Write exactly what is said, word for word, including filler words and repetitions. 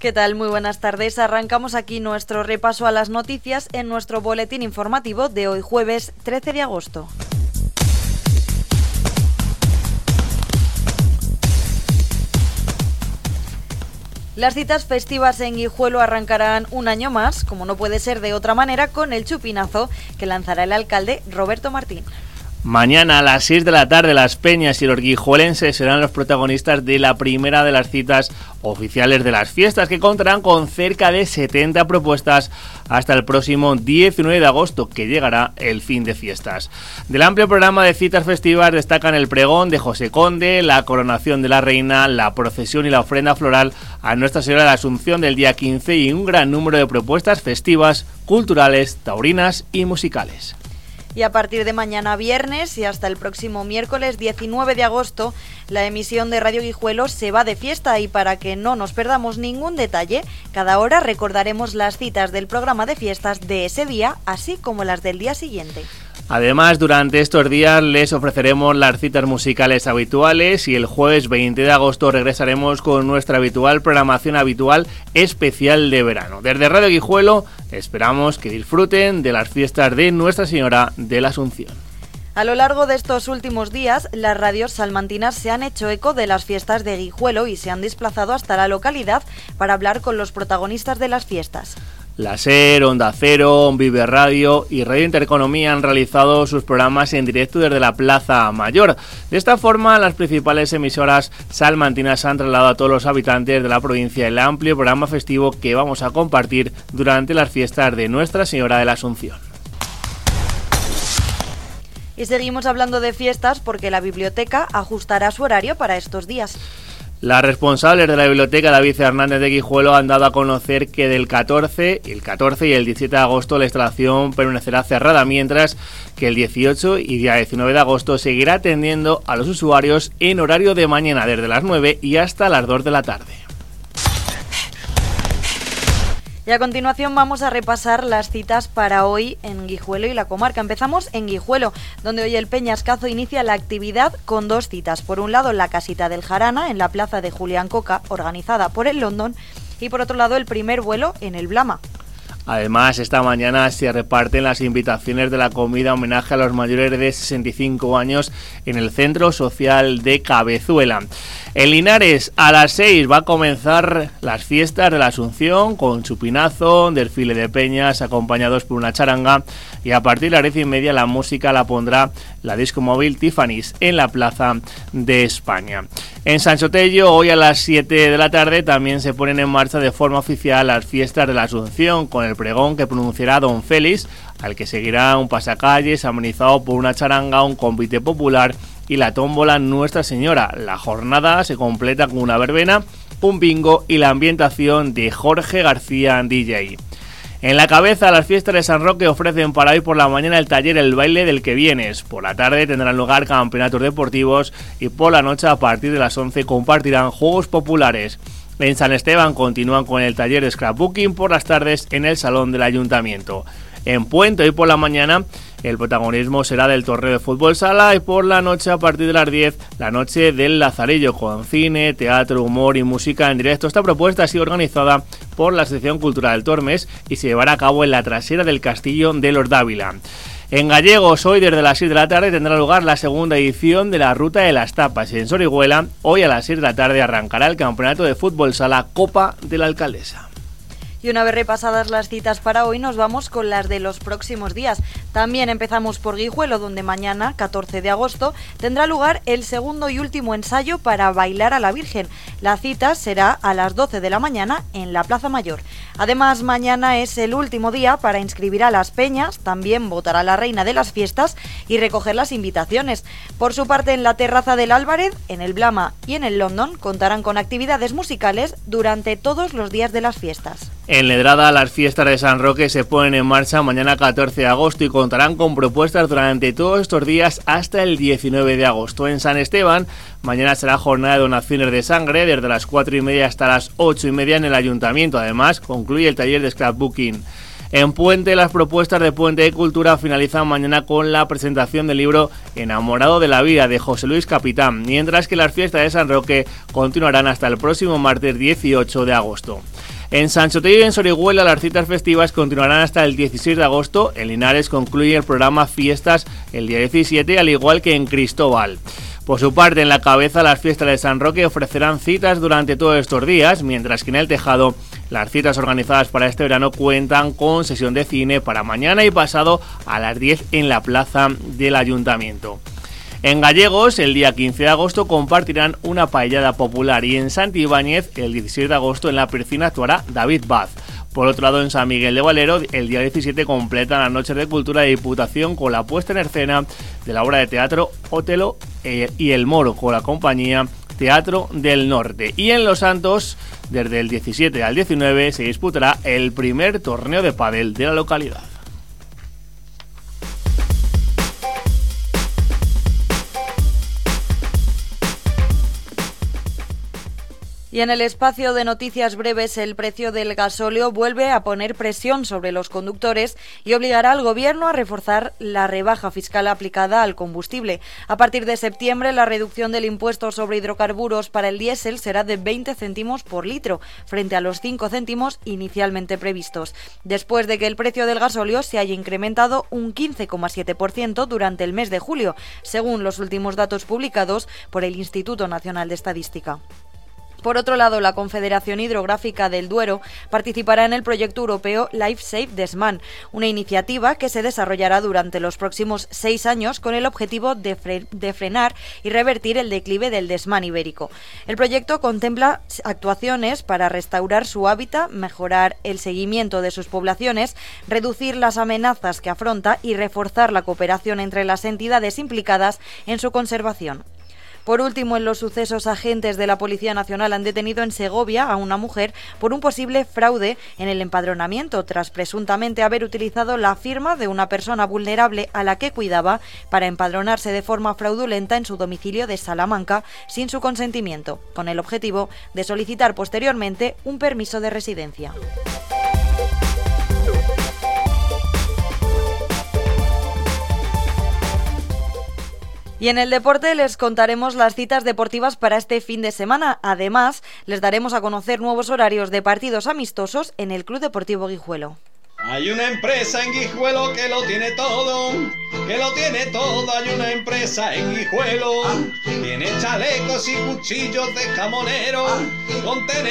¿Qué tal? Muy buenas tardes. Arrancamos aquí nuestro repaso a las noticias en nuestro boletín informativo de hoy jueves trece de agosto. Las citas festivas en Guijuelo arrancarán un año más, como no puede ser de otra manera, con el chupinazo que lanzará el alcalde Roberto Martín. Mañana a las seis de la tarde las peñas y los guijuelenses serán los protagonistas de la primera de las citas oficiales de las fiestas, que contarán con cerca de setenta propuestas hasta el próximo diecinueve de agosto, que llegará el fin de fiestas. Del amplio programa de citas festivas destacan el pregón de José Conde, la coronación de la reina, la procesión y la ofrenda floral a Nuestra Señora de la Asunción del día quince y un gran número de propuestas festivas, culturales, taurinas y musicales. Y a partir de mañana viernes y hasta el próximo miércoles diecinueve de agosto, la emisión de Radio Guijuelo se va de fiesta, y para que no nos perdamos ningún detalle, cada hora recordaremos las citas del programa de fiestas de ese día, así como las del día siguiente. Además, durante estos días les ofreceremos las citas musicales habituales y el jueves veinte de agosto regresaremos con nuestra habitual programación habitual especial de verano. Desde Radio Guijuelo esperamos que disfruten de las fiestas de Nuestra Señora de la Asunción. A lo largo de estos últimos días, las radios salmantinas se han hecho eco de las fiestas de Guijuelo y se han desplazado hasta la localidad para hablar con los protagonistas de las fiestas. La SER, Onda Cero, Vive Radio y Radio Intereconomía han realizado sus programas en directo desde la Plaza Mayor. De esta forma, las principales emisoras salmantinas han trasladado a todos los habitantes de la provincia el amplio programa festivo que vamos a compartir durante las fiestas de Nuestra Señora de la Asunción. Y seguimos hablando de fiestas porque la biblioteca ajustará su horario para estos días. Las responsables de la biblioteca, David Hernández de Guijuelo, han dado a conocer que del catorce, el catorce y el diecisiete de agosto la instalación permanecerá cerrada, mientras que el dieciocho y día diecinueve de agosto seguirá atendiendo a los usuarios en horario de mañana desde las nueve y hasta las dos de la tarde. Y a continuación vamos a repasar las citas para hoy en Guijuelo y la comarca. Empezamos en Guijuelo, donde hoy el Peñascazo inicia la actividad con dos citas. Por un lado, la Casita del Jarana, en la plaza de Julián Coca, organizada por el London, y por otro lado, el primer vuelo en el Blama. Además, esta mañana se reparten las invitaciones de la comida homenaje a los mayores de sesenta y cinco años en el Centro Social de Cabezuela. En Linares, a las seis va a comenzar las fiestas de la Asunción con chupinazo, desfile de peñas acompañados por una charanga, y a partir de las diez y media la música la pondrá la disco móvil Tiffany's en la Plaza de España. En San Sotello, hoy a las siete de la tarde también se ponen en marcha de forma oficial las fiestas de la Asunción con el pregón que pronunciará Don Félix, al que seguirá un pasacalles amenizado por una charanga, un convite popular y la tómbola Nuestra Señora. La jornada se completa con una verbena, un bingo y la ambientación de Jorge García D J. En la Cabeza, las fiestas de San Roque ofrecen para hoy por la mañana el taller El Baile del que Vienes. Por la tarde tendrán lugar campeonatos deportivos y por la noche a partir de las once compartirán juegos populares. En San Esteban continúan con el taller de scrapbooking por las tardes en el Salón del Ayuntamiento. En Puente, hoy por la mañana, el protagonismo será del torneo de fútbol sala, y por la noche, a partir de las diez, la noche del Lazarillo, con cine, teatro, humor y música en directo. Esta propuesta ha sido organizada por la Sección Cultural Tormes y se llevará a cabo en la trasera del Castillo de los Dávila. En Gallegos, hoy desde las seis de la tarde tendrá lugar la segunda edición de la Ruta de las Tapas. Y en Sorihuela, hoy a las seis de la tarde arrancará el campeonato de fútbol sala Copa de la Alcaldesa. Y una vez repasadas las citas para hoy, nos vamos con las de los próximos días. También empezamos por Guijuelo, donde mañana, catorce de agosto, tendrá lugar el segundo y último ensayo para bailar a la Virgen. La cita será a las doce de la mañana en la Plaza Mayor. Además, mañana es el último día para inscribir a las peñas, también votará la reina de las fiestas y recoger las invitaciones. Por su parte, en la terraza del Álvarez, en el Blama y en el London, contarán con actividades musicales durante todos los días de las fiestas. En Ledrada, las fiestas de San Roque se ponen en marcha mañana catorce de agosto y contarán con propuestas durante todos estos días hasta el diecinueve de agosto. En San Esteban, mañana será jornada de donaciones de sangre desde las cuatro y media hasta las ocho y media en el Ayuntamiento. Además, concluye el taller de scrapbooking. En Puente, las propuestas de Puente de Cultura finalizan mañana con la presentación del libro Enamorado de la Vida, de José Luis Capitán, mientras que las fiestas de San Roque continuarán hasta el próximo martes dieciocho de agosto. En Sanchotello y en Sorihuela las citas festivas continuarán hasta el dieciséis de agosto. En Linares concluye el programa Fiestas el día diecisiete, al igual que en Cristóbal. Por su parte, en La Cabeza, las fiestas de San Roque ofrecerán citas durante todos estos días, mientras que en El Tejado, las citas organizadas para este verano cuentan con sesión de cine para mañana y pasado a las diez en la plaza del Ayuntamiento. En Gallegos, el día quince de agosto compartirán una paellada popular y en Santibáñez, el dieciséis de agosto, en la piscina actuará David Baz. Por otro lado, en San Miguel de Valero, el día diecisiete completan las noches de cultura de Diputación con la puesta en escena de la obra de teatro Otelo y El Moro, con la compañía Teatro del Norte. Y en Los Santos, desde el diecisiete al diecinueve, se disputará el primer torneo de pádel de la localidad. Y en el espacio de noticias breves, el precio del gasóleo vuelve a poner presión sobre los conductores y obligará al Gobierno a reforzar la rebaja fiscal aplicada al combustible. A partir de septiembre, la reducción del impuesto sobre hidrocarburos para el diésel será de veinte céntimos por litro, frente a los cinco céntimos inicialmente previstos, después de que el precio del gasóleo se haya incrementado un quince coma siete por ciento durante el mes de julio, según los últimos datos publicados por el Instituto Nacional de Estadística. Por otro lado, la Confederación Hidrográfica del Duero participará en el proyecto europeo LifeSafe Desmán, una iniciativa que se desarrollará durante los próximos seis años con el objetivo de, fre- de frenar y revertir el declive del desmán ibérico. El proyecto contempla actuaciones para restaurar su hábitat, mejorar el seguimiento de sus poblaciones, reducir las amenazas que afronta y reforzar la cooperación entre las entidades implicadas en su conservación. Por último, en los sucesos, agentes de la Policía Nacional han detenido en Segovia a una mujer por un posible fraude en el empadronamiento, tras presuntamente haber utilizado la firma de una persona vulnerable a la que cuidaba para empadronarse de forma fraudulenta en su domicilio de Salamanca sin su consentimiento, con el objetivo de solicitar posteriormente un permiso de residencia. Y en el deporte les contaremos las citas deportivas para este fin de semana. Además, les daremos a conocer nuevos horarios de partidos amistosos en el Club Deportivo Guijuelo. Hay una empresa en Guijuelo que lo tiene todo, que lo tiene todo. Hay una empresa en Guijuelo, tiene chalecos y cuchillos de jamonero, contenedores